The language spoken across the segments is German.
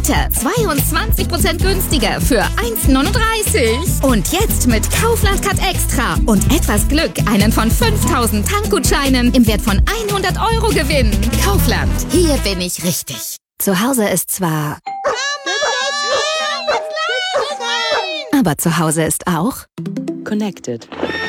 Heute 22% günstiger für 1,39. Und jetzt mit Kaufland Card Extra und etwas Glück einen von 5.000 Tankgutscheinen im Wert von 100 € gewinnen. Kaufland, hier bin ich richtig. Zu Hause ist zwar... aber zu Hause ist auch... Connected.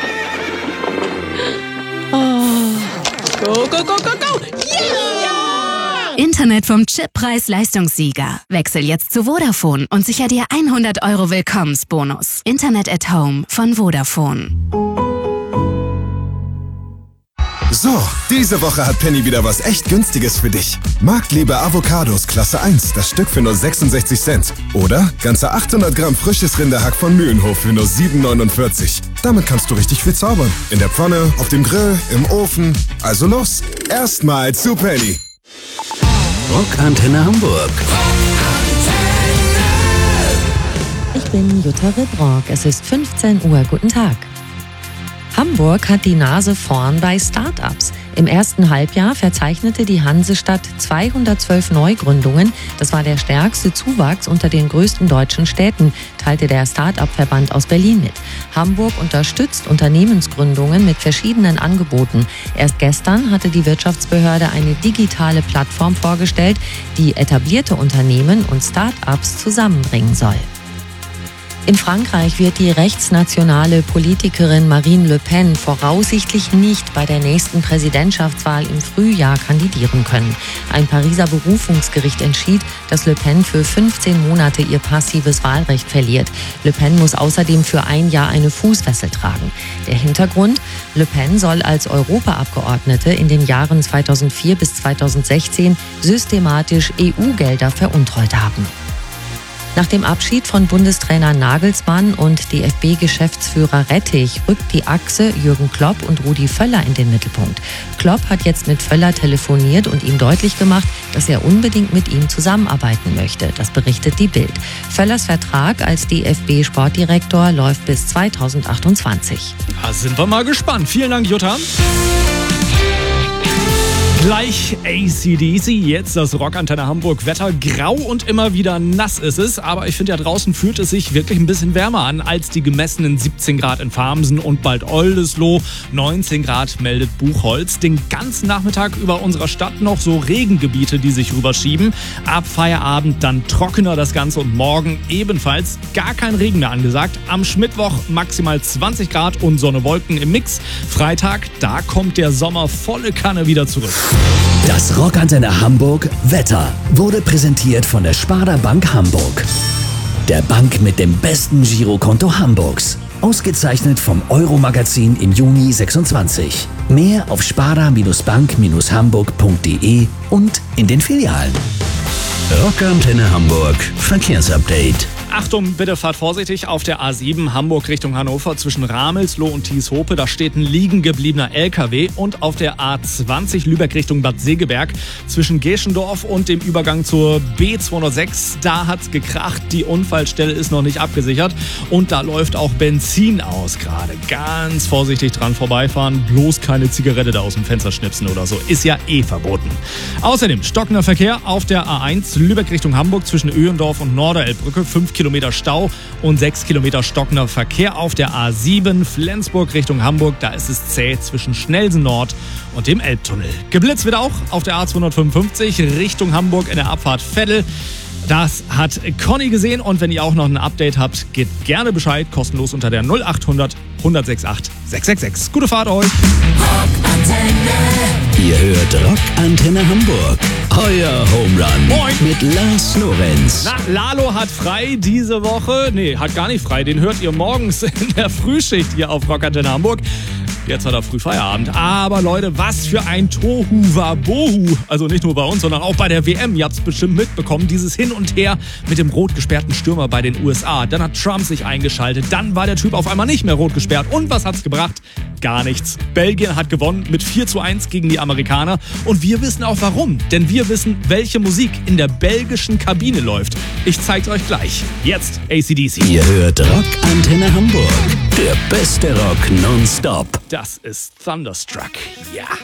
Oh. Go, go, go, go, go! Yeah! Internet vom Chippreis-Leistungssieger. Wechsel jetzt zu Vodafone und sicher dir 100 € Willkommensbonus. Internet at Home von Vodafone. So, diese Woche hat Penny wieder was echt Günstiges für dich. Marktliebe Avocados Klasse 1, das Stück für nur 66 Cent. Oder ganze 800 Gramm frisches Rinderhack von Mühlenhof für nur 7,49. Damit kannst du richtig viel zaubern. In der Pfanne, auf dem Grill, im Ofen. Also los, erstmal zu Penny. Rockantenne Hamburg. Ich bin Jutta Ribrock. Es ist 15 Uhr. Guten Tag. Hamburg hat die Nase vorn bei Start-ups. Im ersten Halbjahr verzeichnete die Hansestadt 212 Neugründungen. Das war der stärkste Zuwachs unter den größten deutschen Städten, teilte der Start-up-Verband aus Berlin mit. Hamburg unterstützt Unternehmensgründungen mit verschiedenen Angeboten. Erst gestern hatte die Wirtschaftsbehörde eine digitale Plattform vorgestellt, die etablierte Unternehmen und Start-ups zusammenbringen soll. In Frankreich wird die rechtsnationale Politikerin Marine Le Pen voraussichtlich nicht bei der nächsten Präsidentschaftswahl im Frühjahr kandidieren können. Ein Pariser Berufungsgericht entschied, dass Le Pen für 15 Monate ihr passives Wahlrecht verliert. Le Pen muss außerdem für ein Jahr eine Fußfessel tragen. Der Hintergrund: Le Pen soll als Europaabgeordnete in den Jahren 2004 bis 2016 systematisch EU-Gelder veruntreut haben. Nach dem Abschied von Bundestrainer Nagelsmann und DFB-Geschäftsführer Rettich rückt die Achse Jürgen Klopp und Rudi Völler in den Mittelpunkt. Klopp hat jetzt mit Völler telefoniert und ihm deutlich gemacht, dass er unbedingt mit ihm zusammenarbeiten möchte. Das berichtet die Bild. Völlers Vertrag als DFB-Sportdirektor läuft bis 2028. Da sind wir mal gespannt. Vielen Dank, Jutta. Gleich AC/DC, jetzt das Rockantenne Hamburg Wetter. Grau und immer wieder nass ist es, aber ich finde ja draußen fühlt es sich wirklich ein bisschen wärmer an als die gemessenen 17 Grad in Farmsen und bald Oldesloe. 19 Grad meldet Buchholz. Den ganzen Nachmittag über unserer Stadt noch so Regengebiete, die sich rüberschieben. Ab Feierabend dann trockener das Ganze und morgen ebenfalls gar kein Regen mehr angesagt. Am Mittwoch maximal 20 Grad und Sonne, Wolken im Mix. Freitag, da kommt der Sommer volle Kanne wieder zurück. Das Rockantenne Hamburg Wetter wurde präsentiert von der Sparda Bank Hamburg. Der Bank mit dem besten Girokonto Hamburgs. Ausgezeichnet vom Euro-Magazin im Juni 26. Mehr auf sparda-bank-hamburg.de und in den Filialen. Rockantenne Hamburg Verkehrsupdate. Achtung, bitte fahrt vorsichtig auf der A7 Hamburg Richtung Hannover zwischen Ramelsloh und Thieshope. Da steht ein liegen gebliebener LKW. Und auf der A20 Lübeck Richtung Bad Segeberg zwischen Geschendorf und dem Übergang zur B206. Da hat's gekracht. Die Unfallstelle ist noch nicht abgesichert. Und da läuft auch Benzin aus gerade. Ganz vorsichtig dran vorbeifahren. Bloß keine Zigarette da aus dem Fenster schnipsen oder so. Ist ja eh verboten. Außerdem stockender Verkehr auf der A1 Lübeck Richtung Hamburg zwischen Öhendorf und Norderelbbrücke. 5 Kilometer Stau und 6 Kilometer stockender Verkehr auf der A7 Flensburg Richtung Hamburg. Da ist es zäh zwischen Schnellsen Nord und dem Elbtunnel. Geblitzt wird auch auf der A255 Richtung Hamburg in der Abfahrt Veddel. Das hat Conny gesehen und wenn ihr auch noch ein Update habt, gebt gerne Bescheid. Kostenlos unter der 0800 168 666. Gute Fahrt euch. Ihr hört Rockantenne Hamburg. Euer Home Run mit Lars Lorenz. Na, Lalo hat frei diese Woche. Nee, hat gar nicht frei. Den hört ihr morgens in der Frühschicht hier auf Rockantenne Hamburg. Jetzt hat er früh Feierabend. Aber Leute, was für ein Tohuwabohu. Also nicht nur bei uns, sondern auch bei der WM. Ihr habt es bestimmt mitbekommen. Dieses Hin und Her mit dem rot gesperrten Stürmer bei den USA. Dann hat Trump sich eingeschaltet. Dann war der Typ auf einmal nicht mehr rot gesperrt. Und was hat's gebracht? Gar nichts. Belgien hat gewonnen mit 4:1 gegen die Amerikaner. Und wir wissen auch warum. Denn wir wissen, welche Musik in der belgischen Kabine läuft. Ich zeig's euch gleich. Jetzt AC/DC. Ihr hört Rockantenne Hamburg. Der beste Rock nonstop. Das ist Thunderstruck. Ja.